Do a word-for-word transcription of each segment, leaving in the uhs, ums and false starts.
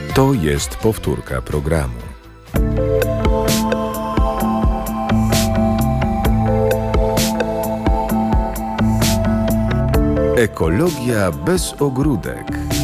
To jest powtórka programu. Ekologia bez ogródek.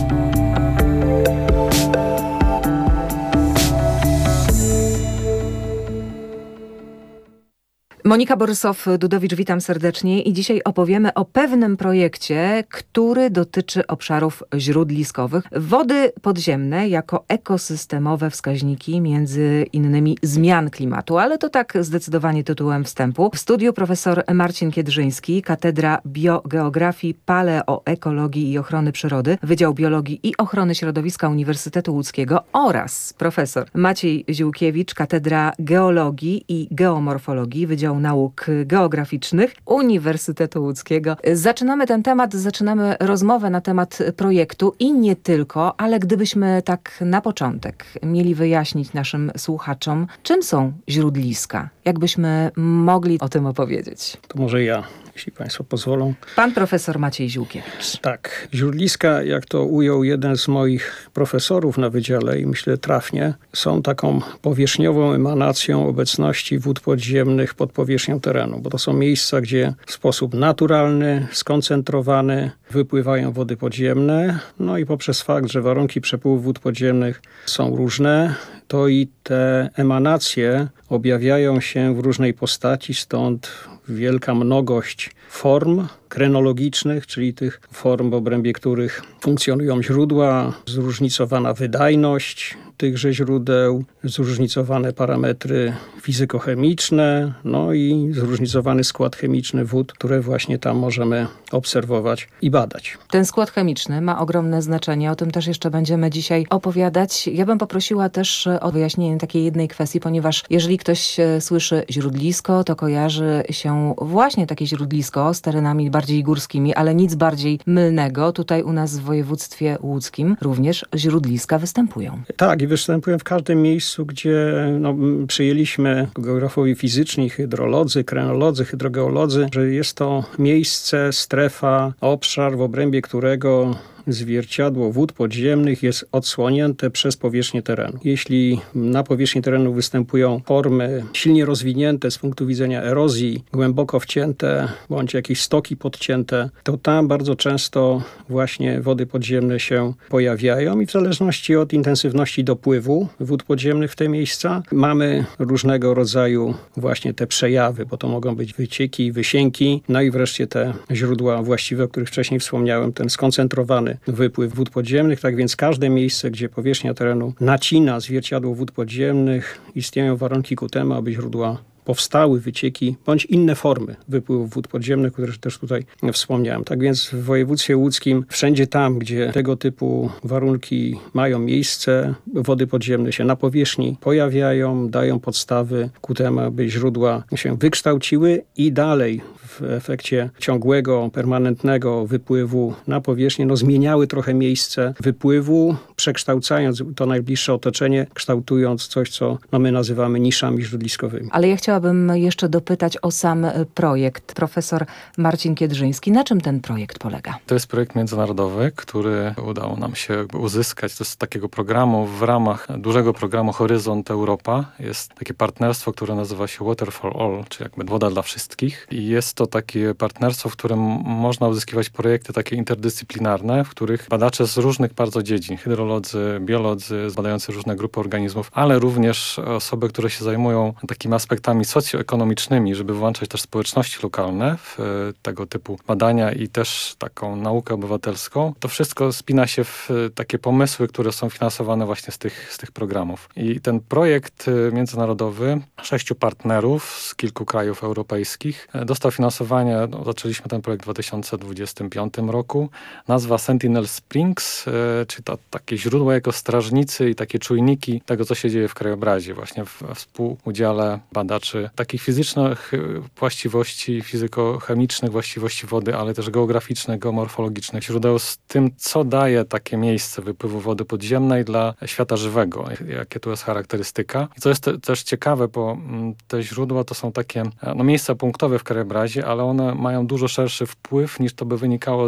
Monika Borysow-Dudowicz, witam serdecznie i dzisiaj opowiemy o pewnym projekcie, który dotyczy obszarów źródliskowych. Wody podziemne jako ekosystemowe wskaźniki między innymi zmian klimatu, ale to tak zdecydowanie tytułem wstępu. W studiu profesor Marcin Kiedrzyński, Katedra Biogeografii, Paleoekologii i Ochrony Przyrody, Wydział Biologii i Ochrony Środowiska Uniwersytetu Łódzkiego oraz profesor Maciej Ziółkiewicz, Katedra Geologii i Geomorfologii, Wydział Nauk Geograficznych Uniwersytetu Łódzkiego. Zaczynamy ten temat, zaczynamy rozmowę na temat projektu i nie tylko, ale gdybyśmy tak na początek mieli wyjaśnić naszym słuchaczom, czym są źródliska, jakbyśmy mogli o tym opowiedzieć. To może ja, jeśli Państwo pozwolą. Pan profesor Maciej Ziółkiewicz. Tak, źródliska, jak to ujął jeden z moich profesorów na wydziale i myślę trafnie, są taką powierzchniową emanacją obecności wód podziemnych pod powierzchnią terenu, bo to są miejsca, gdzie w sposób naturalny, skoncentrowany wypływają wody podziemne, no i poprzez fakt, że warunki przepływu wód podziemnych są różne, to i te emanacje objawiają się w różnej postaci, stąd wielka mnogość form krenologicznych, czyli tych form, w obrębie których funkcjonują źródła, zróżnicowana wydajność tychże źródeł, zróżnicowane parametry fizykochemiczne, no i zróżnicowany skład chemiczny wód, które właśnie tam możemy obserwować i badać. Ten skład chemiczny ma ogromne znaczenie, o tym też jeszcze będziemy dzisiaj opowiadać. Ja bym poprosiła też o wyjaśnienie takiej jednej kwestii, ponieważ jeżeli ktoś słyszy źródlisko, to kojarzy się właśnie takie źródlisko z terenami bardziej górskimi, ale nic bardziej mylnego. Tutaj u nas w województwie łódzkim również źródliska występują. Tak, i występują w każdym miejscu, gdzie no, przyjęliśmy geografowie fizyczni, hydrolodzy, krenolodzy, hydrogeolodzy, że jest to miejsce, strefa, obszar, w obrębie którego zwierciadło wód podziemnych jest odsłonięte przez powierzchnię terenu. Jeśli na powierzchni terenu występują formy silnie rozwinięte z punktu widzenia erozji, głęboko wcięte, bądź jakieś stoki podcięte, to tam bardzo często właśnie wody podziemne się pojawiają i w zależności od intensywności dopływu wód podziemnych w te miejsca mamy różnego rodzaju właśnie te przejawy, bo to mogą być wycieki, wysięki, no i wreszcie te źródła właściwe, o których wcześniej wspomniałem, ten skoncentrowany wypływ wód podziemnych. Tak więc każde miejsce, gdzie powierzchnia terenu nacina zwierciadło wód podziemnych, istnieją warunki ku temu, aby źródła powstały, wycieki, bądź inne formy wypływu wód podziemnych, które też tutaj wspomniałem. Tak więc w województwie łódzkim, wszędzie tam, gdzie tego typu warunki mają miejsce, wody podziemne się na powierzchni pojawiają, dają podstawy ku temu, aby źródła się wykształciły i dalej w efekcie ciągłego, permanentnego wypływu na powierzchnię, no zmieniały trochę miejsce wypływu, przekształcając to najbliższe otoczenie, kształtując coś, co no, my nazywamy niszami źródliskowymi. Ale ja chciałabym jeszcze dopytać o sam projekt. Profesor Marcin Kiedrzyński, na czym ten projekt polega? To jest projekt międzynarodowy, który udało nam się uzyskać. To jest z takiego programu w ramach dużego programu Horyzont Europa. Jest takie partnerstwo, które nazywa się Water for All, czyli jakby woda dla wszystkich. I jest to takie partnerstwo, w którym można uzyskiwać projekty takie interdyscyplinarne, w których badacze z różnych bardzo dziedzin, hydrolodzy, biolodzy, badający różne grupy organizmów, ale również osoby, które się zajmują takimi aspektami socjoekonomicznymi, żeby włączać też społeczności lokalne w tego typu badania i też taką naukę obywatelską. To wszystko spina się w takie pomysły, które są finansowane właśnie z tych, z tych programów. I ten projekt międzynarodowy, sześciu partnerów z kilku krajów europejskich dostał finansowanie, no, zaczęliśmy ten projekt w dwa tysiące dwudziestym piątym roku. Nazwa Sentinel Springs, e, czyli to takie źródła jako strażnicy i takie czujniki tego, co się dzieje w krajobrazie, właśnie w, w współudziale badaczy takich fizycznych właściwości, fizykochemicznych właściwości wody, ale też geograficznych, geomorfologicznych źródeł z tym, co daje takie miejsce wypływu wody podziemnej dla świata żywego, jakie tu jest charakterystyka. I co jest te, też ciekawe, bo te źródła to są takie no, miejsca punktowe w krajobrazie, ale one mają dużo szerszy wpływ niż to by wynikało z ich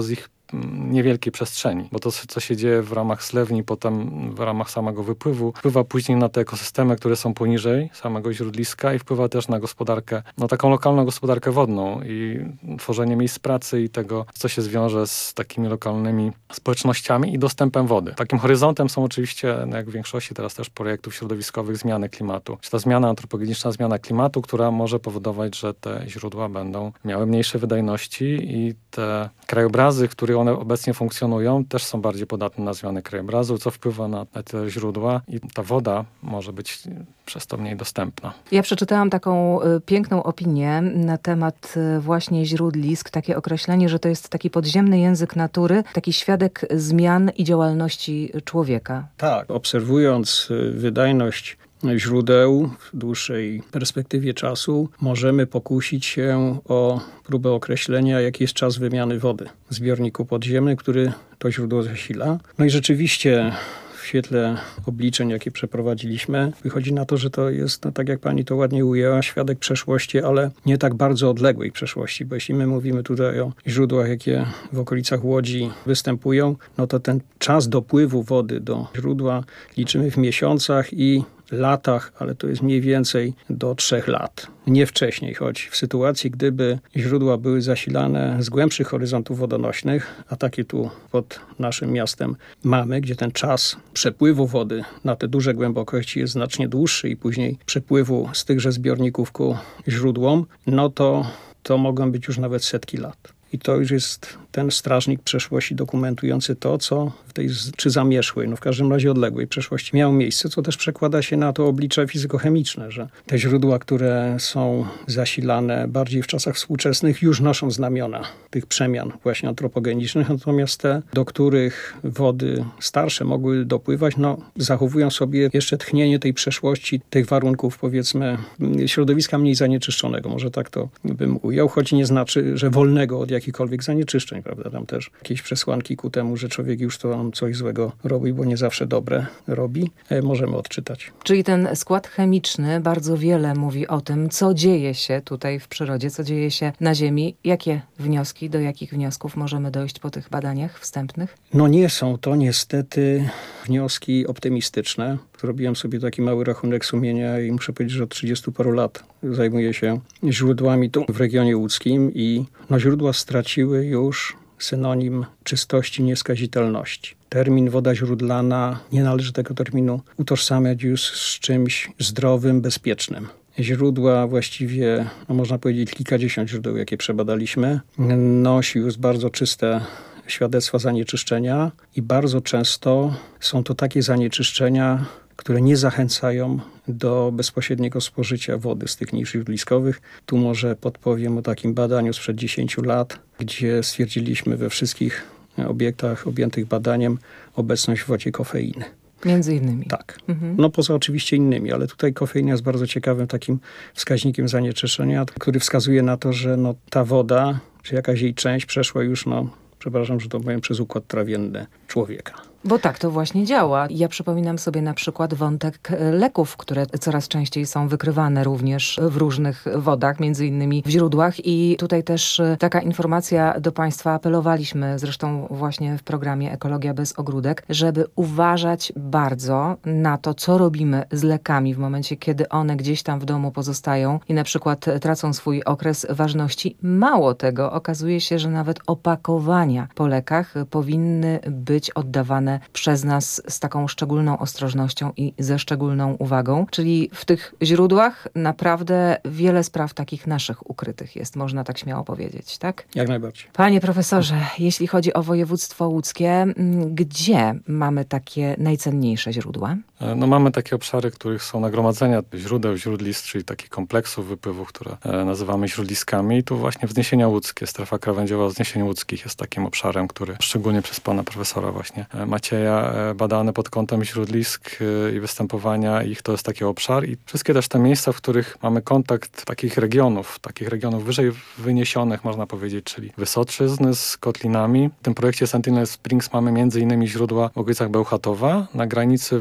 niewielkiej przestrzeni, bo to, co się dzieje w ramach zlewni, potem w ramach samego wypływu, wpływa później na te ekosystemy, które są poniżej samego źródliska i wpływa też na gospodarkę, no taką lokalną gospodarkę wodną i tworzenie miejsc pracy i tego, co się zwiąże z takimi lokalnymi społecznościami i dostępem wody. Takim horyzontem są oczywiście, no jak w większości teraz też projektów środowiskowych, zmiany klimatu. Czy ta zmiana antropogeniczna, zmiana klimatu, która może powodować, że te źródła będą miały mniejsze wydajności i te krajobrazy, w których one obecnie funkcjonują, też są bardziej podatne na zmiany krajobrazu, co wpływa na te źródła i ta woda może być przez to mniej dostępna. Ja przeczytałam taką y, piękną opinię na temat y, właśnie źródlisk, takie określenie, że to jest taki podziemny język natury, taki świadek zmian i działalności człowieka. Tak, obserwując y, wydajność źródeł w dłuższej perspektywie czasu, możemy pokusić się o próbę określenia, jaki jest czas wymiany wody w zbiorniku podziemnym, który to źródło zasila. No i rzeczywiście w świetle obliczeń, jakie przeprowadziliśmy, wychodzi na to, że to jest, no tak jak pani to ładnie ujęła, świadek przeszłości, ale nie tak bardzo odległej przeszłości, bo jeśli my mówimy tutaj o źródłach, jakie w okolicach Łodzi występują, no to ten czas dopływu wody do źródła liczymy w miesiącach i latach, ale to jest mniej więcej do trzech lat. Nie wcześniej, choć w sytuacji, gdyby źródła były zasilane z głębszych horyzontów wodonośnych, a takie tu pod naszym miastem mamy, gdzie ten czas przepływu wody na te duże głębokości jest znacznie dłuższy i później przepływu z tychże zbiorników ku źródłom, no to to mogą być już nawet setki lat. I to już jest ten strażnik przeszłości dokumentujący to, co w tej, czy zamierzchłej, no w każdym razie odległej przeszłości miało miejsce, co też przekłada się na to oblicze fizykochemiczne, że te źródła, które są zasilane bardziej w czasach współczesnych, już noszą znamiona tych przemian właśnie antropogenicznych, natomiast te, do których wody starsze mogły dopływać, no zachowują sobie jeszcze tchnienie tej przeszłości, tych warunków, powiedzmy, środowiska mniej zanieczyszczonego. Może tak to bym ujął, choć nie znaczy, że wolnego od jakichkolwiek zanieczyszczeń, prawda? Tam też jakieś przesłanki ku temu, że człowiek już to coś złego robi, bo nie zawsze dobre robi, e, możemy odczytać. Czyli ten skład chemiczny bardzo wiele mówi o tym, co dzieje się tutaj w przyrodzie, co dzieje się na Ziemi. Jakie wnioski, do jakich wniosków możemy dojść po tych badaniach wstępnych? No nie są to niestety wnioski optymistyczne. Zrobiłem sobie taki mały rachunek sumienia i muszę powiedzieć, że od trzydziestu paru lat zajmuję się źródłami tu w regionie łódzkim i no, źródła straciły już synonim czystości, nieskazitelności. Termin woda źródlana, nie należy tego terminu utożsamiać już z czymś zdrowym, bezpiecznym. Źródła właściwie, no można powiedzieć kilkadziesiąt źródeł, jakie przebadaliśmy, nosi już bardzo czyste świadectwa zanieczyszczenia i bardzo często są to takie zanieczyszczenia, które nie zachęcają do bezpośredniego spożycia wody z tych nisz źródliskowych. Tu może podpowiem o takim badaniu sprzed dziesięciu lat, gdzie stwierdziliśmy we wszystkich obiektach objętych badaniem obecność w wodzie kofeiny. Między innymi. Tak. Mhm. No poza oczywiście innymi, ale tutaj kofeina jest bardzo ciekawym takim wskaźnikiem zanieczyszczenia, który wskazuje na to, że no, ta woda, czy jakaś jej część przeszła już, no przepraszam, że to powiem, przez układ trawienny człowieka. Bo tak to właśnie działa. Ja przypominam sobie na przykład wątek leków, które coraz częściej są wykrywane również w różnych wodach, między innymi w źródłach. I tutaj też taka informacja do Państwa, apelowaliśmy zresztą właśnie w programie Ekologia bez ogródek, żeby uważać bardzo na to, co robimy z lekami w momencie, kiedy one gdzieś tam w domu pozostają i na przykład tracą swój okres ważności. Mało tego, okazuje się, że nawet opakowania po lekach powinny być oddawane przez nas z taką szczególną ostrożnością i ze szczególną uwagą. Czyli w tych źródłach naprawdę wiele spraw takich naszych ukrytych jest, można tak śmiało powiedzieć, tak? Jak najbardziej. Panie profesorze, jeśli chodzi o województwo łódzkie, gdzie mamy takie najcenniejsze źródła? No mamy takie obszary, których są nagromadzenia źródeł, źródlisk, czyli takich kompleksów wypływów, które nazywamy źródliskami. I tu właśnie Wzniesienia Łódzkie, strefa krawędziowa Wzniesień Łódzkich jest takim obszarem, który szczególnie przez pana profesora właśnie Macieja badany pod kątem źródlisk i występowania ich. To jest taki obszar i wszystkie też te miejsca, w których mamy kontakt takich regionów, takich regionów wyżej wyniesionych, można powiedzieć, czyli Wysoczyzny z kotlinami. W tym projekcie Sentinel Springs mamy między innymi źródła w okolicach Bełchatowa, na granicy Wysoczyzny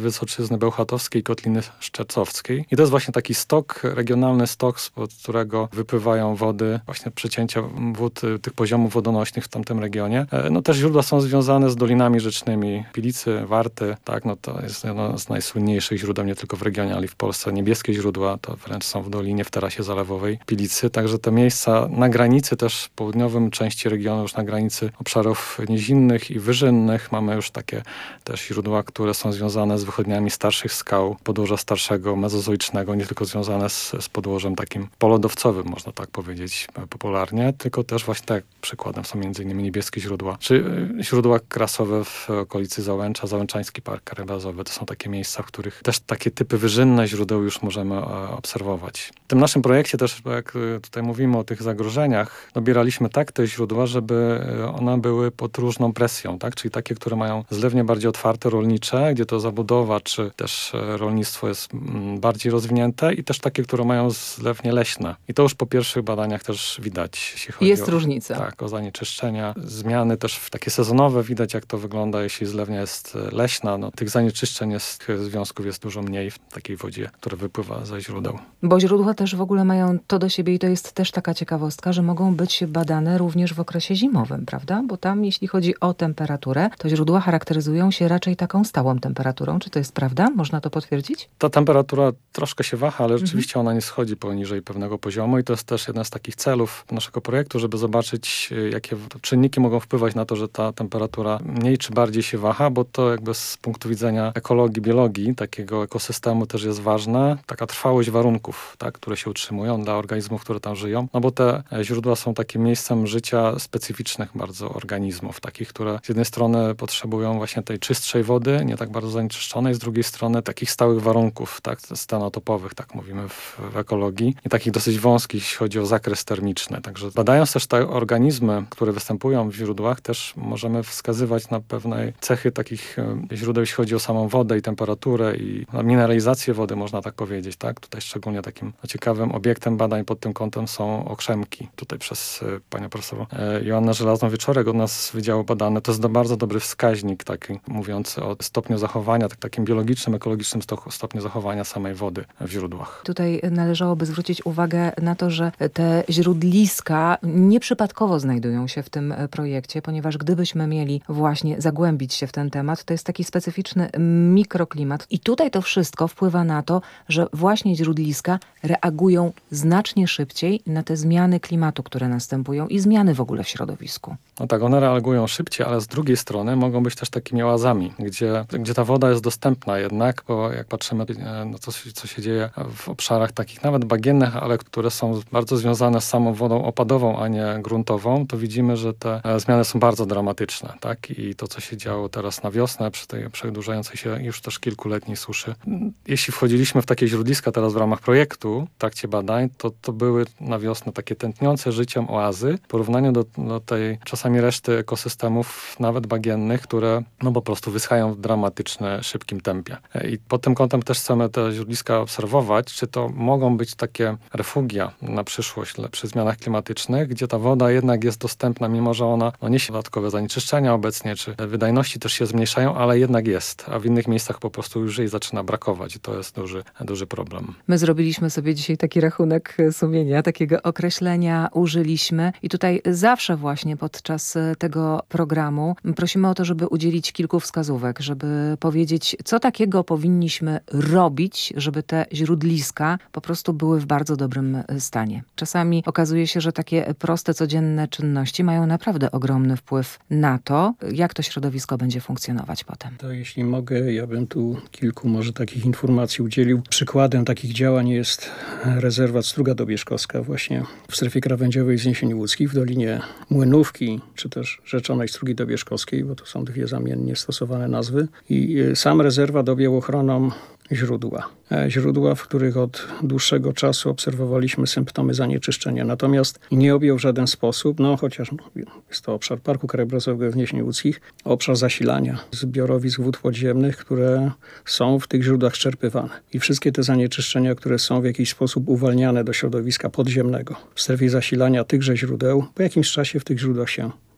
Szyzny Bełchatowskiej i Kotliny Szczercowskiej. I to jest właśnie taki stok, regionalny stok, spod którego wypływają wody, właśnie przecięcia wód, tych poziomów wodonośnych w tamtym regionie. No też źródła są związane z dolinami rzecznymi. Pilicy, Warty, tak, no to jest jedno z najsłynniejszych źródeł nie tylko w regionie, ale i w Polsce. Niebieskie źródła to wręcz są w dolinie, w terasie zalewowej Pilicy. Także te miejsca na granicy też w południowym części regionu, już na granicy obszarów nizinnych i wyżynnych mamy już takie też źródła, które są związane z wychodniami starszych skał, podłoża starszego, mezozoicznego, nie tylko związane z, z podłożem takim polodowcowym, można tak powiedzieć popularnie, tylko też właśnie tak przykładem są między innymi niebieskie źródła, czy źródła krasowe w okolicy Załęcza, Załęczański Park Krajobrazowy. To są takie miejsca, w których też takie typy wyżynne źródeł już możemy obserwować. W tym naszym projekcie też, jak tutaj mówimy o tych zagrożeniach, dobieraliśmy tak te źródła, żeby one były pod różną presją, tak? Czyli takie, które mają zlewnie bardziej otwarte, rolnicze, gdzie to zabudowa, czy też rolnictwo jest bardziej rozwinięte i też takie, które mają zlewnie leśne. I to już po pierwszych badaniach też widać, jeśli chodzi jest o, różnica. Tak, o zanieczyszczenia. Zmiany też w takie sezonowe widać, jak to wygląda, jeśli zlewnia jest leśna. No, tych zanieczyszczeń jest, związków jest dużo mniej w takiej wodzie, która wypływa ze źródeł. Bo źródła też w ogóle mają to do siebie i to jest też taka ciekawostka, że mogą być badane również w okresie zimowym, prawda? Bo tam, jeśli chodzi o temperaturę, to źródła charakteryzują się raczej taką stałą temperaturą. Czy to jest prawda? Można to potwierdzić? Ta temperatura troszkę się waha, ale mhm. rzeczywiście ona nie schodzi poniżej pewnego poziomu i to jest też jeden z takich celów naszego projektu, żeby zobaczyć, jakie czynniki mogą wpływać na to, że ta temperatura mniej czy bardziej się waha, bo to jakby z punktu widzenia ekologii, biologii takiego ekosystemu też jest ważne. Taka trwałość warunków, tak, które się utrzymują dla organizmów, które tam żyją. No bo te źródła są takim miejscem życia specyficznych bardzo organizmów, takich, które z jednej strony potrzebują właśnie tej czystszej wody, nie tak bardzo zanieczyszczonej, z drugiej strony takich stałych warunków, tak, stanotopowych, tak mówimy w, w ekologii, i takich dosyć wąskich, jeśli chodzi o zakres termiczny. Także badając też te organizmy, które występują w źródłach, też możemy wskazywać na pewne cechy takich źródeł, jeśli chodzi o samą wodę i temperaturę i mineralizację wody, można tak powiedzieć, tak. Tutaj szczególnie takim ciekawym obiektem badań pod tym kątem są okrzemki. Tutaj przez panią profesor Joannę Żelazną-Wieczorek od nas z Wydziału badane. To jest bardzo dobry wskaźnik taki mówiący o stopniu zachowania, tak, takim biologicznym, ekologicznym stopniu zachowania samej wody w źródłach. Tutaj należałoby zwrócić uwagę na to, że te źródliska nieprzypadkowo znajdują się w tym projekcie, ponieważ gdybyśmy mieli właśnie zagłębić się w ten temat, to jest taki specyficzny mikroklimat. I tutaj to wszystko wpływa na to, że właśnie źródliska reagują znacznie szybciej na te zmiany klimatu, które następują i zmiany w ogóle w środowisku. No tak, one reagują szybciej, ale z drugiej strony mogą być też takimi oazami, gdzie, gdzie ta woda jest dostępna jednak, bo jak patrzymy na to, co się dzieje w obszarach takich nawet bagiennych, ale które są bardzo związane z samą wodą opadową, a nie gruntową, to widzimy, że te zmiany są bardzo dramatyczne, tak? I to, co się działo teraz na wiosnę, przy tej przedłużającej się już też kilkuletniej suszy. Jeśli wchodziliśmy w takie źródliska teraz w ramach projektu, w trakcie badań, to to były na wiosnę takie tętniące życiem oazy w porównaniu do, do tej czasami reszty ekosystemów, nawet bagiennych, które no po prostu wyschają w dramatyczne, szybkim tempie. I pod tym kątem też chcemy te źródliska obserwować, czy to mogą być takie refugia na przyszłość przy zmianach klimatycznych, gdzie ta woda jednak jest dostępna, mimo że ona no, niesie dodatkowe zanieczyszczenia obecnie, czy wydajności też się zmniejszają, ale jednak jest, a w innych miejscach po prostu już jej zaczyna brakować i to jest duży, duży problem. My zrobiliśmy sobie dzisiaj taki rachunek sumienia, takiego określenia użyliśmy i tutaj zawsze właśnie podczas tego programu prosimy o to, żeby udzielić kilku wskazówek, żeby powiedzieć, co takiego powinniśmy robić, żeby te źródliska po prostu były w bardzo dobrym stanie. Czasami okazuje się, że takie proste, codzienne czynności mają naprawdę ogromny wpływ na to, jak to środowisko będzie funkcjonować potem. To jeśli mogę, ja bym tu kilku może takich informacji udzielił. Przykładem takich działań jest rezerwat Struga Dobieżkowska właśnie w strefie krawędziowej Wzniesień Łódzkich w Dolinie Młynówki, czy też rzeczonej Strugi Dobieżkowskiej, bo to są dwie zamiennie stosowane nazwy. I sam rezerwat objął ochroną źródła. Źródła, w których od dłuższego czasu obserwowaliśmy symptomy zanieczyszczenia. Natomiast nie objął w żaden sposób, no chociaż jest to obszar Parku Krajobrazowego Wzniesień Łódzkich, obszar zasilania zbiorowisk wód podziemnych, które są w tych źródłach czerpywane. I wszystkie te zanieczyszczenia, które są w jakiś sposób uwalniane do środowiska podziemnego w strefie zasilania tychże źródeł, po jakimś czasie w tych źródłach się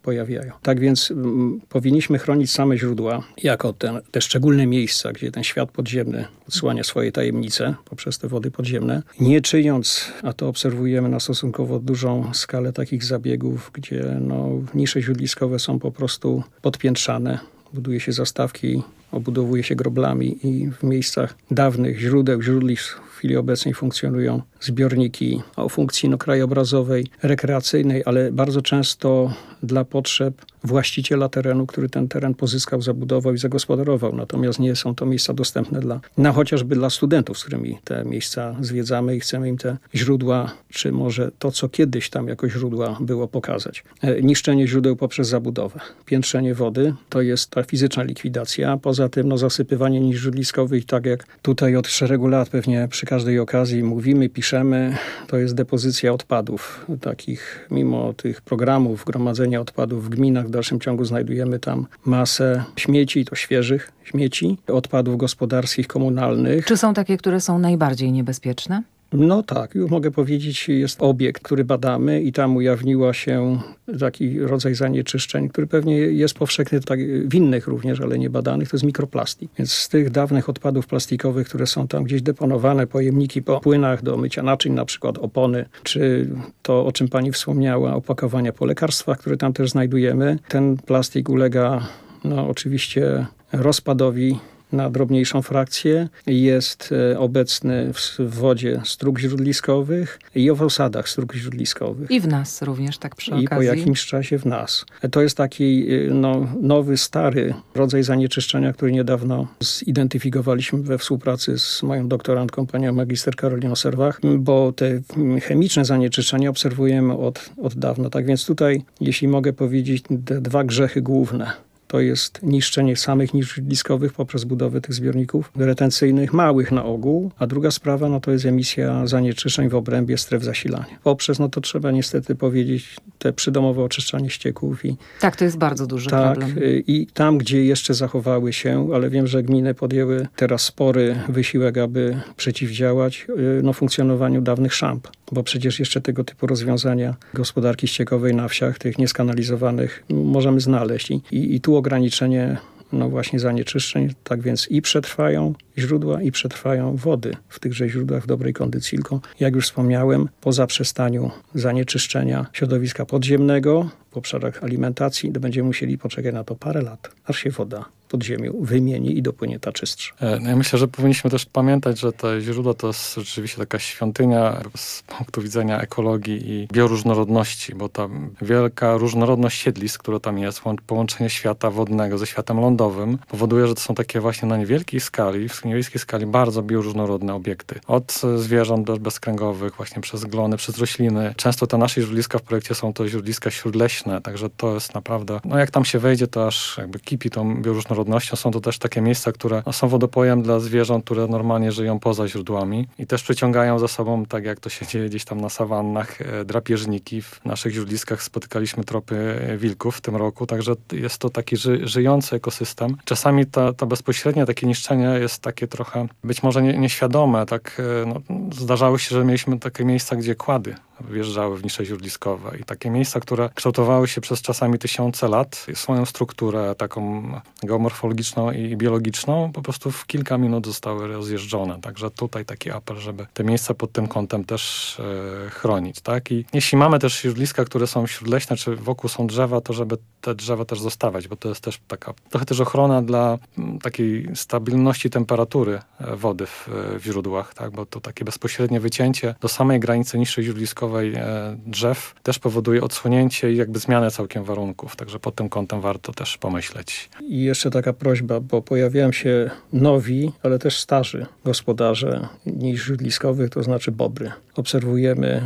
pojawiają. Tak więc m, powinniśmy chronić same źródła jako ten, te szczególne miejsca, gdzie ten świat podziemny odsłania swoje tajemnice poprzez te wody podziemne, nie czyniąc, a to obserwujemy na stosunkowo dużą skalę takich zabiegów, gdzie no, nisze źródliskowe są po prostu podpiętrzane. Buduje się zastawki, obudowuje się groblami i w miejscach dawnych źródeł, źródlisk w chwili obecnej funkcjonują zbiorniki o funkcji no, krajobrazowej, rekreacyjnej, ale bardzo często dla potrzeb właściciela terenu, który ten teren pozyskał, zabudował i zagospodarował. Natomiast nie są to miejsca dostępne dla, no, chociażby dla studentów, z którymi te miejsca zwiedzamy i chcemy im te źródła, czy może to, co kiedyś tam jako źródła było, pokazać. E, niszczenie źródeł poprzez zabudowę. Piętrzenie wody to jest ta fizyczna likwidacja. Poza tym no, zasypywanie nisz źródliskowych, tak jak tutaj od szeregu lat pewnie przy każdej okazji mówimy, piszemy, to jest depozycja odpadów. Takich, mimo tych programów gromadzenia odpadów w gminach, w dalszym ciągu znajdujemy tam masę śmieci, to świeżych śmieci, odpadów gospodarskich, komunalnych. Czy są takie, które są najbardziej niebezpieczne? No tak, już mogę powiedzieć, jest obiekt, który badamy i tam ujawniła się taki rodzaj zanieczyszczeń, który pewnie jest powszechny tak, w innych również, ale nie badanych, to jest mikroplastik. Więc z tych dawnych odpadów plastikowych, które są tam gdzieś deponowane, pojemniki po płynach do mycia naczyń, na przykład opony, czy to, o czym pani wspomniała, opakowania po lekarstwach, które tam też znajdujemy, ten plastik ulega no, oczywiście rozpadowi na drobniejszą frakcję. Jest obecny w wodzie strug źródliskowych i w osadach strug źródliskowych. I w nas również, tak przy I okazji. po jakimś czasie w nas. To jest taki no, nowy, stary rodzaj zanieczyszczenia, który niedawno zidentyfikowaliśmy we współpracy z moją doktorantką, panią magister Karoliną Serwach, bo te chemiczne zanieczyszczenia obserwujemy od, od dawna. Tak więc tutaj, jeśli mogę powiedzieć, te dwa grzechy główne. To jest niszczenie samych nisz źródliskowych poprzez budowę tych zbiorników retencyjnych, małych na ogół, a druga sprawa no to jest emisja zanieczyszczeń w obrębie stref zasilania. Poprzez, no to trzeba niestety powiedzieć, te przydomowe oczyszczanie ścieków. I, tak, to jest bardzo duży tak, problem. I tam, gdzie jeszcze zachowały się, ale wiem, że gminy podjęły teraz spory wysiłek, aby przeciwdziałać no, funkcjonowaniu dawnych szamp, bo przecież jeszcze tego typu rozwiązania gospodarki ściekowej na wsiach, tych nieskanalizowanych, możemy znaleźć. I, i, i tu ograniczenie no właśnie zanieczyszczeń, tak więc i przetrwają źródła, i przetrwają wody w tychże źródłach w dobrej kondycji. Tylko, jak już wspomniałem, po zaprzestaniu zanieczyszczenia środowiska podziemnego w obszarach alimentacji, będziemy musieli poczekać na to parę lat, aż się woda pod ziemią wymieni i dopłynie ta czystsza. Ja myślę, że powinniśmy też pamiętać, że te źródła to jest rzeczywiście taka świątynia z punktu widzenia ekologii i bioróżnorodności, bo ta wielka różnorodność siedlisk, która tam jest, połączenie świata wodnego ze światem lądowym, powoduje, że to są takie właśnie na niewielkiej skali, w niewielkiej skali bardzo bioróżnorodne obiekty. Od zwierząt bezkręgowych, właśnie przez glony, przez rośliny. Często te nasze źródliska w projekcie są to źródliska śródleśne, także to jest naprawdę, no jak tam się wejdzie, to aż jakby kipi tą bioróżnorodnością. Są to też takie miejsca, które no, są wodopojem dla zwierząt, które normalnie żyją poza źródłami i też przyciągają za sobą, tak jak to się dzieje gdzieś tam na sawannach, e, drapieżniki. W naszych źródliskach spotykaliśmy tropy wilków w tym roku, także jest to taki ży, żyjący ekosystem. Czasami ta, ta bezpośrednie takie niszczenie jest takie trochę być może nie, nieświadome. Tak, e, no, zdarzało się, że mieliśmy takie miejsca, gdzie kłady wjeżdżały w nisze źródliskowe i takie miejsca, które kształtowały się przez czasami tysiące lat, swoją strukturę taką geomorfologiczną i biologiczną, po prostu w kilka minut zostały rozjeżdżone. Także tutaj taki apel, żeby te miejsca pod tym kątem też e, chronić. Tak? I jeśli mamy też źródliska, które są śródleśne, czy wokół są drzewa, to żeby te drzewa też zostawiać, bo to jest też taka trochę też ochrona dla m, takiej stabilności temperatury e, wody w, w źródłach, tak? Bo to takie bezpośrednie wycięcie do samej granicy niższej źródliskowej drzew też powoduje odsłonięcie i jakby zmianę całkiem warunków. Także pod tym kątem warto też pomyśleć. I jeszcze taka prośba, bo pojawiają się nowi, ale też starzy gospodarze niż źródliskowych, to znaczy bobry. Obserwujemy,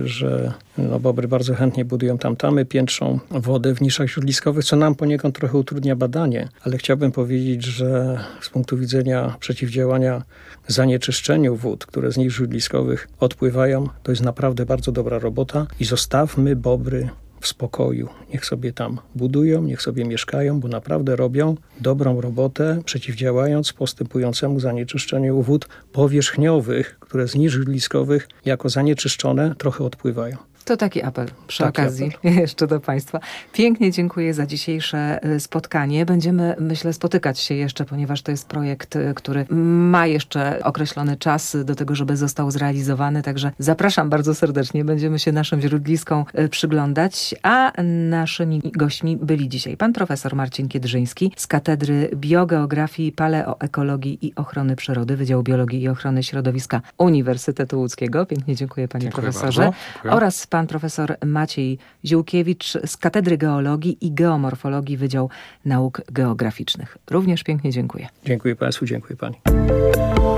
że no, bobry bardzo chętnie budują tam tamy, piętrzą wodę w niszach źródliskowych, co nam poniekąd trochę utrudnia badanie, ale chciałbym powiedzieć, że z punktu widzenia przeciwdziałania zanieczyszczeniu wód, które z nisz źródliskowych odpływają, to jest naprawdę bardzo dobra robota i zostawmy bobry w spokoju. Niech sobie tam budują, niech sobie mieszkają, bo naprawdę robią dobrą robotę, przeciwdziałając postępującemu zanieczyszczeniu wód powierzchniowych, które z nisz źródliskowych jako zanieczyszczone trochę odpływają. To taki apel przy Taki okazji jeszcze do Państwa. Pięknie dziękuję za dzisiejsze spotkanie. Będziemy, myślę, spotykać się jeszcze, ponieważ to jest projekt, który ma jeszcze określony czas do tego, żeby został zrealizowany. Także zapraszam bardzo serdecznie. Będziemy się naszym źródliskom przyglądać. A naszymi gośćmi byli dzisiaj pan profesor Marcin Kiedrzyński z Katedry Biogeografii, Paleoekologii i Ochrony Przyrody Wydziału Biologii i Ochrony Środowiska Uniwersytetu Łódzkiego. Pięknie dziękuję panie Dziękuję profesorze. bardzo. Dziękuję. Oraz pan profesor Maciej Ziółkiewicz z Katedry Geologii i Geomorfologii Wydział Nauk Geograficznych. Również pięknie dziękuję. Dziękuję Państwu, dziękuję Pani.